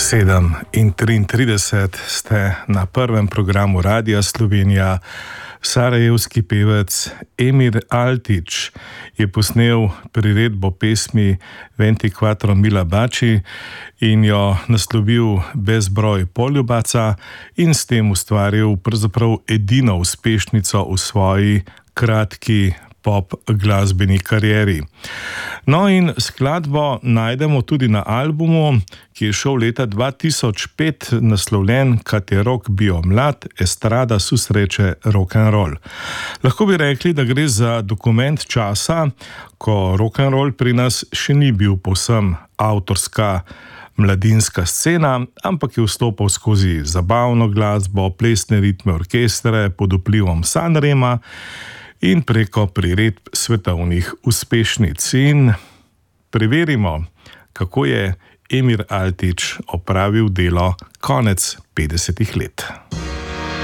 7:33 ste na prvem programu Radia Slovenija. Sarajevski pevec Emir Altić je posnel priredbo pesmi Venti quattro mila baci in jo naslovil Bezbroj poljubaca in s tem ustvaril pravzaprav edino uspešnico v svoji kratki pop glasbeni karieri. No in skladbo najdemo tudi na albumu, ki je šel leta 2005 naslovljen Kad je rock bio mlad, estrada susreče rock'n'roll. Lahko bi rekli, da gre za dokument časa, ko rock'n'roll pri nas še ni bil povsem avtorska mladinska scena, ampak je vstopal skozi zabavno glasbo, plesne ritme orkestre pod vplivom Sanrema in preko priredb svetovnih uspešnic. In preverimo, kako je Emir Altić opravil delo konec 50. let.